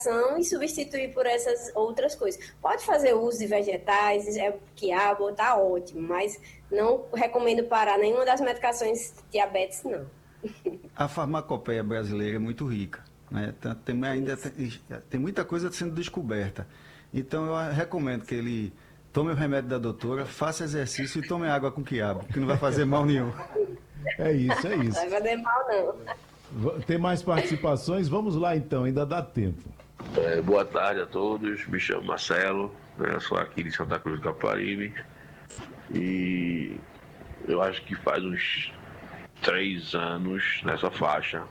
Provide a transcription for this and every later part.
e substituir por essas outras coisas. Pode fazer uso de vegetais, quiabo, tá ótimo, mas não recomendo parar nenhuma das medicações de diabetes, não. A farmacopeia brasileira é muito rica, né? Tem muita coisa sendo descoberta. Então eu recomendo que ele tome o remédio da doutora, faça exercício e tome água com quiabo, que não vai fazer mal nenhum. É isso, é Não isso. vai fazer mal, não. Tem mais participações? Vamos lá então, ainda dá tempo. Boa tarde a todos, me chamo Marcelo, né, sou aqui de Santa Cruz do Caparibe e eu acho que faz uns 3 anos nessa faixa,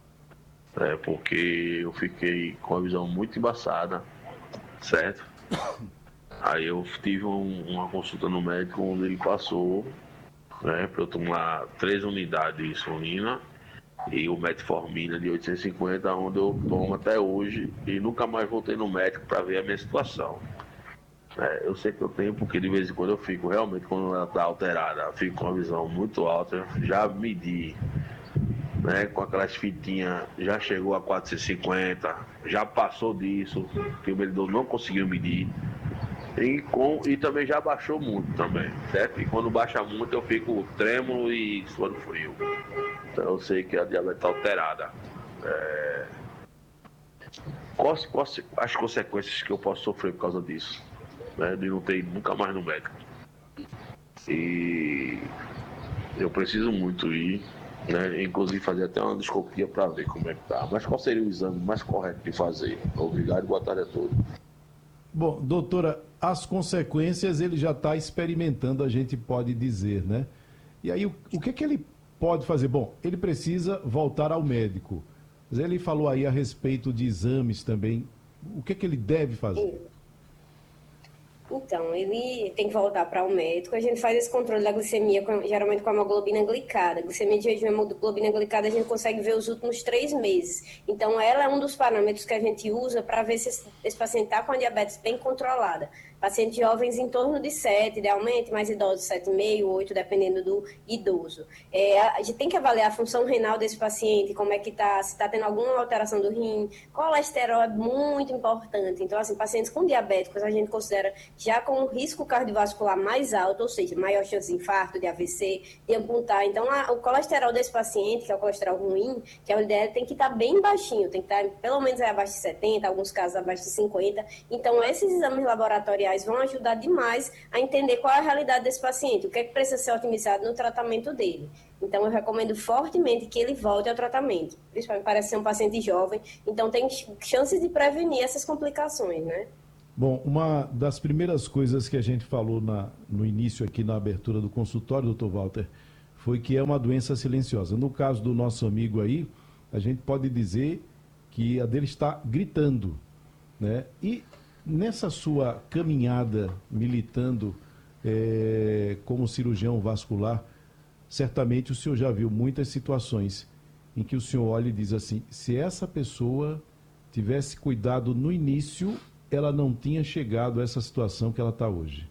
porque eu fiquei com a visão muito embaçada, certo? Aí eu tive uma consulta no médico onde ele passou, né, para eu tomar 3 unidades de insulina e o metformina de 850, onde eu tomo até hoje e nunca mais voltei no médico para ver a minha situação. Eu sei que eu tenho, porque de vez em quando eu fico, realmente, quando ela está alterada, eu fico com uma visão muito alta, já medi, né, com aquelas fitinhas, já chegou a 450, já passou disso, que o medidor não conseguiu medir. E também já baixou muito também, certo? E quando baixa muito eu fico trêmulo e suando frio. Então eu sei que a diabetes está alterada. Quais as consequências que eu posso sofrer por causa disso? Né? De não ter ido nunca mais no médico. E eu preciso muito ir, né? Inclusive fazer até uma endoscopia para ver como é que tá. Mas qual seria o exame mais correto de fazer? Obrigado e boa tarde a todos. Bom, doutora, as consequências ele já está experimentando, a gente pode dizer, né? E aí, o que ele pode fazer? Bom, ele precisa voltar ao médico. Mas ele falou aí a respeito de exames também. O que ele deve fazer? Então, ele tem que voltar para o médico. A gente faz esse controle da glicemia, geralmente com a hemoglobina glicada. A glicemia de jejum e hemoglobina glicada a gente consegue ver os últimos 3 meses. Então, ela é um dos parâmetros que a gente usa para ver se esse paciente está com a diabetes bem controlada. Pacientes jovens em torno de 7, idealmente, mais idosos 7,5, 8, dependendo do idoso. A gente tem que avaliar a função renal desse paciente, como é que está, se está tendo alguma alteração do rim. Colesterol é muito importante. Então, assim, pacientes com diabéticos a gente considera já com um risco cardiovascular mais alto, ou seja, maior chance de infarto, de AVC, de amputar. Então, o colesterol desse paciente, que é o colesterol ruim, que é o LDL, tem que estar bem baixinho, tem que estar pelo menos abaixo de 70, alguns casos abaixo de 50. Então, esses exames laboratoriais vão ajudar demais a entender qual é a realidade desse paciente, o que é que precisa ser otimizado no tratamento dele. Então, eu recomendo fortemente que ele volte ao tratamento, principalmente parece ser um paciente jovem, então tem chances de prevenir essas complicações, né? Bom, uma das primeiras coisas que a gente falou no início aqui na abertura do consultório, doutor Walter, foi que é uma doença silenciosa. No caso do nosso amigo aí, a gente pode dizer que a dele está gritando, né? E nessa sua caminhada militando como cirurgião vascular, certamente o senhor já viu muitas situações em que o senhor olha e diz assim, se essa pessoa tivesse cuidado no início, ela não tinha chegado a essa situação que ela está hoje.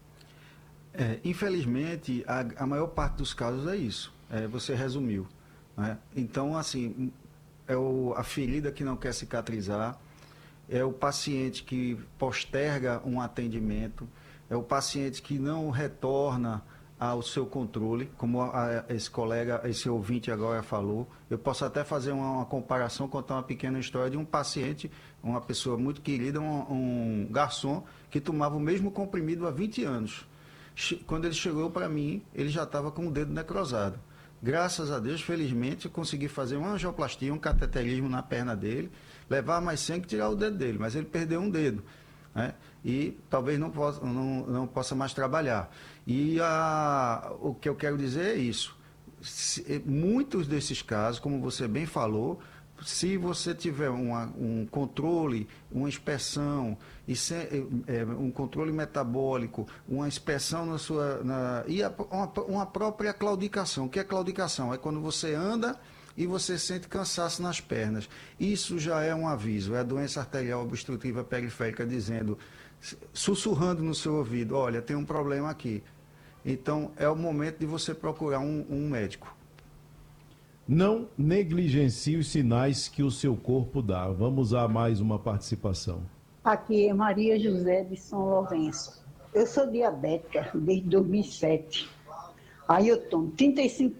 Infelizmente, a maior parte dos casos é isso. Você resumiu, né? Então, assim, a ferida que não quer cicatrizar, é o paciente que posterga um atendimento, é o paciente que não retorna ao seu controle, como esse colega, esse ouvinte agora falou. Eu posso até fazer uma comparação, contar uma pequena história de um paciente, uma pessoa muito querida, um garçom, que tomava o mesmo comprimido há 20 anos. Quando ele chegou para mim, ele já estava com o dedo necrosado. Graças a Deus, felizmente, eu consegui fazer uma angioplastia, um cateterismo na perna dele, levar mais sangue e tirar o dedo dele, mas ele perdeu um dedo, né? E talvez não possa mais trabalhar. E o que eu quero dizer é isso. Muitos desses casos, como você bem falou, se você tiver um controle, uma inspeção, um controle metabólico, uma inspeção uma própria claudicação. O que é claudicação? É quando você anda e você sente cansaço nas pernas. Isso já é um aviso, é a doença arterial obstrutiva periférica dizendo, sussurrando no seu ouvido, olha, tem um problema aqui. Então, é o momento de você procurar um médico. Não negligencie os sinais que o seu corpo dá. Vamos a mais uma participação. Aqui é Maria José de São Lourenço. Eu sou diabética desde 2007. Aí eu tomo 35